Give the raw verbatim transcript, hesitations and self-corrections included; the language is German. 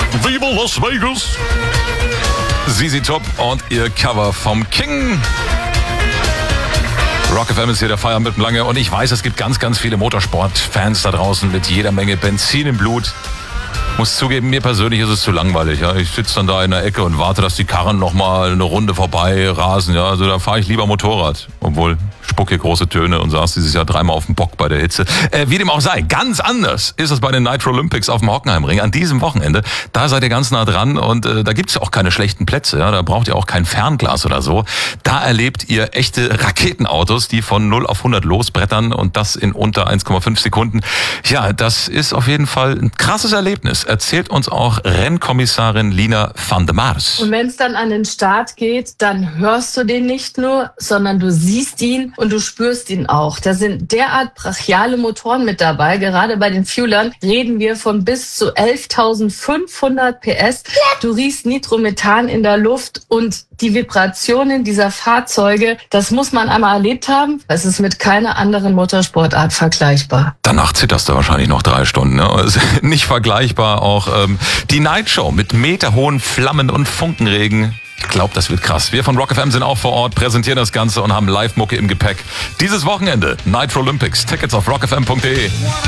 Viva Las Vegas! Z Z Top und ihr Cover vom King. Rock F M ist hier der Feierabend mit Lange und ich weiß, es gibt ganz, ganz viele Motorsport-Fans da draußen mit jeder Menge Benzin im Blut. Muss zugeben, mir persönlich ist es zu langweilig. Ja. Ich sitze dann da in der Ecke und warte, dass die Karren nochmal eine Runde vorbei rasen. Ja. Also da fahre ich lieber Motorrad. Obwohl, spuck hier große Töne und saß dieses Jahr dreimal auf dem Bock bei der Hitze. Äh, wie dem auch sei, ganz anders ist es bei den Nitro Olympics auf dem Hockenheimring an diesem Wochenende. Da seid ihr ganz nah dran und äh, da gibt's auch keine schlechten Plätze. Ja. Da braucht ihr auch kein Fernglas oder so. Da erlebt ihr echte Raketenautos, die von null auf hundert losbrettern und das in unter eins Komma fünf Sekunden. Ja, das ist auf jeden Fall ein krasses Erlebnis. Erzählt uns auch Rennkommissarin Lina van der Mars. Und wenn es dann an den Start geht, dann hörst du den nicht nur, sondern du siehst ihn und du spürst ihn auch. Da sind derart brachiale Motoren mit dabei. Gerade bei den Fuelern reden wir von bis zu elftausendfünfhundert P S. Du riechst Nitromethan in der Luft und die Vibrationen dieser Fahrzeuge, das muss man einmal erlebt haben. Es ist mit keiner anderen Motorsportart vergleichbar. Danach zitterst du wahrscheinlich noch drei Stunden. Ne? Also nicht vergleichbar auch ähm, die Night Show mit meterhohen Flammen und Funkenregen. Ich glaube, das wird krass. Wir von Rock F M sind auch vor Ort, präsentieren das Ganze und haben Live-Mucke im Gepäck. Dieses Wochenende Nitro Olympics. Tickets auf rock f m punkt d e.